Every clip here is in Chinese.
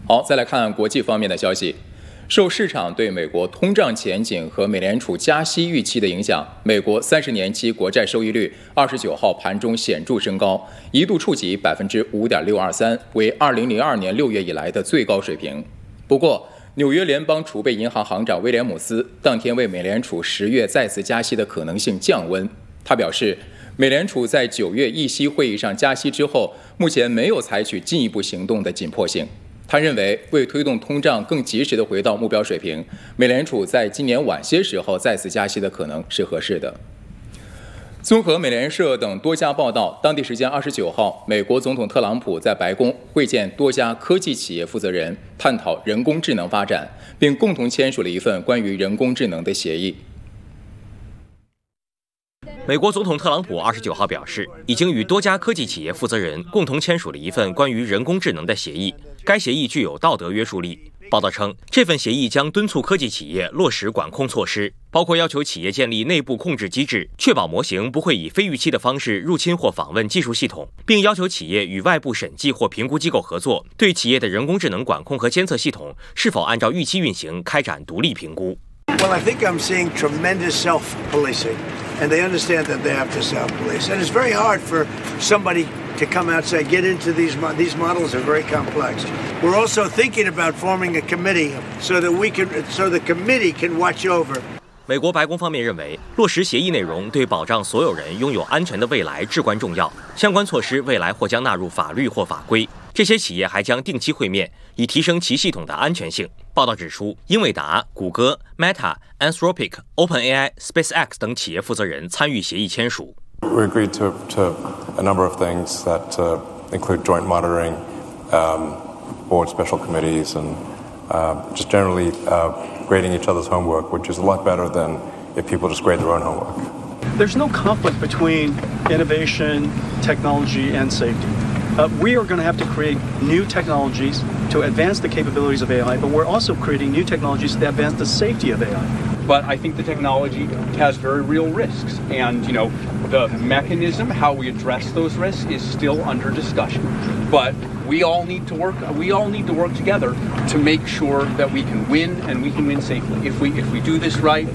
好，再来看国际方面的消息。受市场对美国通胀前景和美联储加息预期的影响，美国30年期国债收益率29号盘中显著升高，一度触及 5.623%， 为2002年6月以来的最高水平。不过，纽约联邦储备银行行长威廉姆斯当天为美联储10月再次加息的可能性降温。他表示，美联储在9月议息会议上加息之后，目前没有采取进一步行动的紧迫性。他认为，为推动通胀更及时地回到目标水平，美联储在今年晚些时候再次加息的可能是合适的。综合美联社等多家报道，当地时间29号，美国总统特朗普在白宫会见多家科技企业负责人，探讨人工智能发展，并共同签署了一份关于人工智能的协议。 美国总统特朗普29号表示，已经与多家科技企业负责人共同签署了一份关于人工智能的协议，该协议具有道德约束力。报道称，这份协议将敦促科技企业落实管控措施，包括要求企业建立内部控制机制，确保模型不会以非预期的方式入侵或访问技术系统，并要求企业与外部审计或评估机构合作，对企业的人工智能管控和监测系统是否按照预期运行开展独立评估。 Well, I think I'm seeing tremendous self-policing.And they understand that they have to self-police. And it's very hard for somebody to come out and say, get into these models are very complex. We're also thinking about forming a committee so the committee can watch over. 美国白宫方面认为，落实协议内容对保障所有人拥有安全的未来至关重要，相关措施未来或将纳入法律或法规。这些企业还将定期会面，以提升其系统的安全性。报道指出，英伟达、谷歌、Meta、Anthropic、OpenAI、SpaceX 等企业负责人参与协议签署。 We agreed to a number of things that include joint monitoring, board special committees, and just generally grading each other's homework, which is a lot better than if people just grade their own homework. There's no conflict between innovation, technology, and safety.We are going to have to create new technologies to advance the capabilities of AI, but we're also creating new technologies to advance the safety of AI. But I think the technology has very real risks, and the mechanism, how we address those risks, is still under discussion. But we all need to work together to make sure that we can win and we can win safely. If we do this right.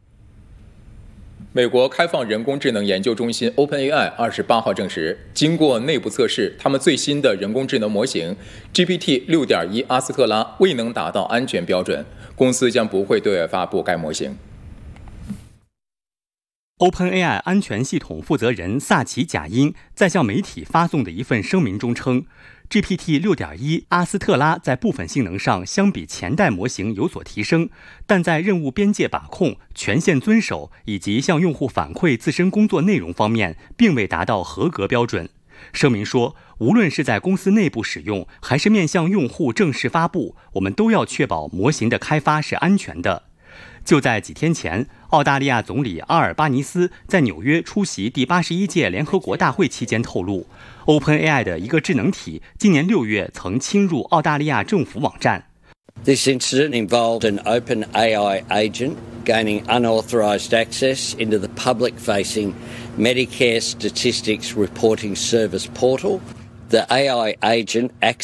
美国开放人工智能研究中心 OpenAI 28号证实，经过内部测试，他们最新的人工智能模型 GPT 6.1 阿斯特拉未能达到安全标准，公司将不会对外发布该模型。 OpenAI 安全系统负责人萨奇贾因在向媒体发送的一份声明中称， GPT 6.1 阿斯特拉在部分性能上相比前代模型有所提升，但在任务边界把控、权限遵守以及向用户反馈自身工作内容方面并未达到合格标准。声明说，无论是在公司内部使用还是面向用户正式发布，我们都要确保模型的开发是安全的。就在几天前，澳大利亚总理阿尔巴尼斯在纽约出席第81届联合国大会期间透露， OpenAI 的一个智能体今年6月曾侵入澳大利亚政府网站。 This incident involved an OpenAI agent gaining unauthorized access into the public-facing Medicare Statistics Reporting Service portal. The AI agent